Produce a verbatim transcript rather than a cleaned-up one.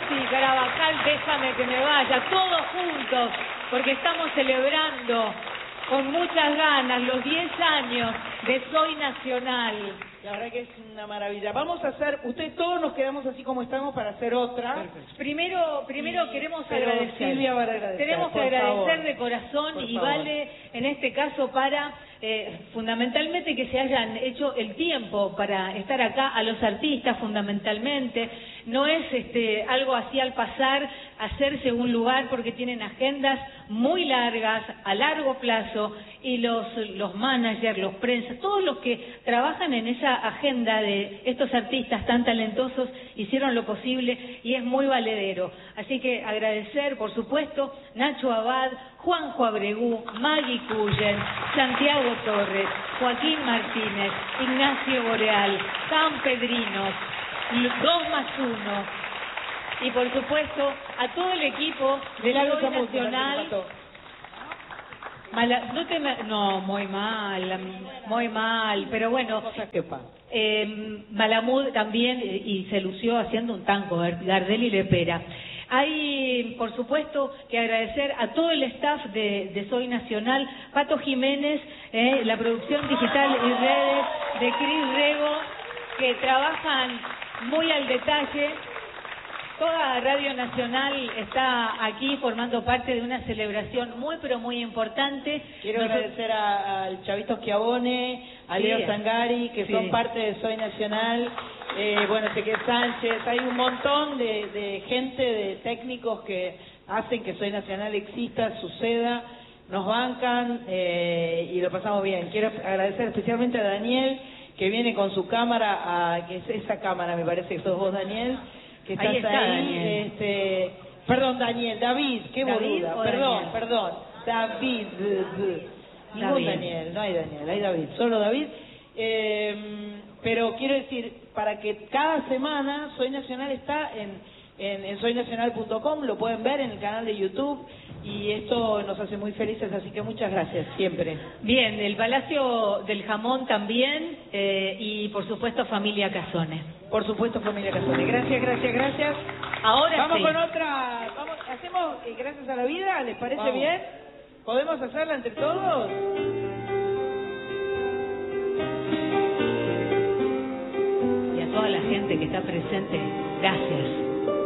sí, Carabajal, déjame que me vaya, todos juntos, porque estamos celebrando con muchas ganas los diez años de Soy Nacional. La verdad que es una maravilla. Vamos a hacer, ustedes todos nos quedamos así como estamos para hacer otra. Perfecto. Primero, primero y, queremos pero agradecer. Silvia va a agradecer. Tenemos que por agradecer favor. de corazón Por y favor. vale en este caso para eh, fundamentalmente que se hayan hecho el tiempo para estar acá, a los artistas fundamentalmente. No es este algo así al pasar, hacerse un lugar porque tienen agendas muy largas, a largo plazo, y los, los managers, los prensas, todos los que trabajan en esa agenda de estos artistas tan talentosos hicieron lo posible y es muy valedero. Así que agradecer, por supuesto, Nacho Abad, Juanjo Abregú, Maggie Cullen, Santiago Torres, Joaquín Martínez, Ignacio Boreal, San Pedrinos, dos más uno, y por supuesto a todo el equipo de la Soy Nacional. Mala, no, te, no, muy mal, muy mal, pero bueno, eh, Malamud también, y se lució haciendo un tango, Gardel y Lepera. Hay, por supuesto, que agradecer a todo el staff de, de Soy Nacional, Pato Jiménez, eh, la producción digital y redes de Cris Rego, que trabajan muy al detalle. Toda Radio Nacional está aquí formando parte de una celebración muy, pero muy importante. Quiero Nosotros... agradecer al Chavito Schiavone, a sí, Leo Zangari, que sí. son parte de Soy Nacional. Eh, bueno, Ezequiel Sánchez, hay un montón de, de gente, de técnicos que hacen que Soy Nacional exista, suceda, nos bancan eh, y lo pasamos bien. Quiero agradecer especialmente a Daniel, que viene con su cámara, a, que es esa cámara, me parece que sos vos, Daniel. Que estás ahí, está, ahí Daniel. Este, perdón, Daniel, David, qué David boluda, perdón, Daniel? perdón, David, ningún Daniel, no hay Daniel, hay David, solo David, eh, pero quiero decir, para que cada semana Soy Nacional está en, en, en soy nacional punto com, lo pueden ver en el canal de YouTube, y esto nos hace muy felices, así que muchas gracias, siempre. Bien, el Palacio del Jamón también, eh, y por supuesto Familia Casone. Por supuesto, Familia Casone. Gracias, gracias, gracias. Ahora vamos sí. con otra. Vamos, hacemos eh, Gracias a la Vida. ¿Les parece vamos. bien? ¿Podemos hacerla entre todos? Y a toda la gente que está presente, gracias.